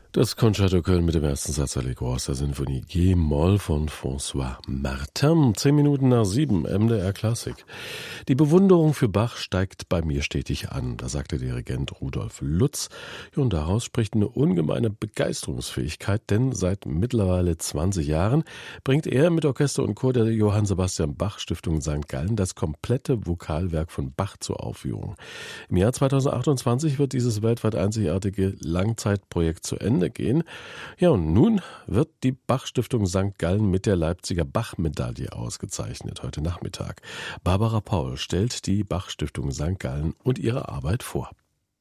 Das Concerto Köln mit dem ersten Satz Allegro aus der Sinfonie G-Moll von François Martin. 7:10 MDR Klassik. Die Bewunderung für Bach steigt bei mir stetig an, da sagt der Dirigent Rudolf Lutz. Und daraus spricht eine ungemeine Begeisterungsfähigkeit, denn seit mittlerweile 20 Jahren bringt er mit Orchester und Chor der Johann Sebastian Bach Stiftung St. Gallen das komplette Vokalwerk von Bach zur Aufführung. Im Jahr 2028 wird dieses weltweit einzigartige Langzeitprojekt zu Ende gehen. Ja, und nun wird die Bach-Stiftung St. Gallen mit der Leipziger Bach-Medaille ausgezeichnet, heute Nachmittag. Barbara Paul stellt die Bach-Stiftung St. Gallen und ihre Arbeit vor.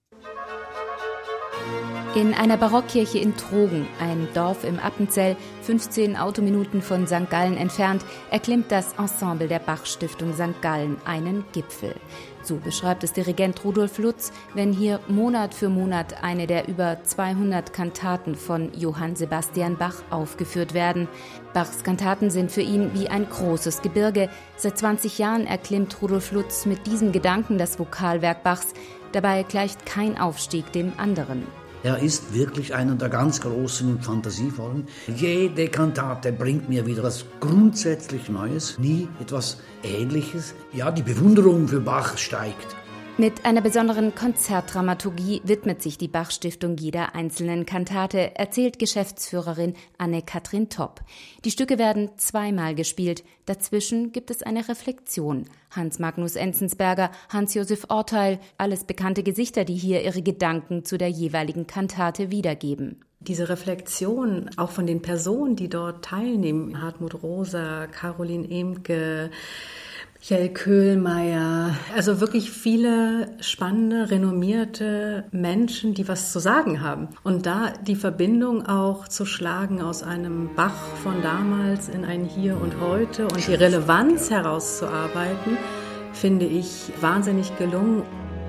In einer Barockkirche in Trogen, ein Dorf im Appenzell, 15 Autominuten von St. Gallen entfernt, erklimmt das Ensemble der Bach-Stiftung St. Gallen einen Gipfel. So beschreibt es Dirigent Rudolf Lutz, wenn hier Monat für Monat eine der über 200 Kantaten von Johann Sebastian Bach aufgeführt werden. Bachs Kantaten sind für ihn wie ein großes Gebirge. Seit 20 Jahren erklimmt Rudolf Lutz mit diesem Gedanken das Vokalwerk Bachs. Dabei gleicht kein Aufstieg dem anderen. Er ist wirklich einer der ganz großen und fantasievollen. Jede Kantate bringt mir wieder was grundsätzlich Neues, nie etwas Ähnliches. Ja, die Bewunderung für Bach steigt. Mit einer besonderen Konzertdramaturgie widmet sich die Bach-Stiftung jeder einzelnen Kantate, erzählt Geschäftsführerin Anne-Kathrin Topp. Die Stücke werden zweimal gespielt. Dazwischen gibt es eine Reflexion. Hans-Magnus Enzensberger, Hans-Josef Orteil, alles bekannte Gesichter, die hier ihre Gedanken zu der jeweiligen Kantate wiedergeben. Diese Reflexion auch von den Personen, die dort teilnehmen, Hartmut Rosa, Caroline Emke, Michael Köhlmeier, also wirklich viele spannende, renommierte Menschen, die was zu sagen haben. Und da die Verbindung auch zu schlagen aus einem Bach von damals in ein Hier und Heute und die Relevanz herauszuarbeiten, finde ich wahnsinnig gelungen.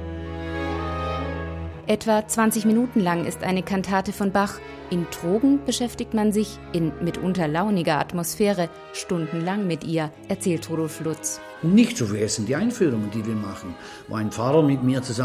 Etwa 20 Minuten lang ist eine Kantate von Bach. In Trogen beschäftigt man sich in mitunter launiger Atmosphäre stundenlang mit ihr, erzählt Rudolf Lutz. Nicht zu vergessen die Einführungen, die wir machen, wo ein Pfarrer mit mir zusammen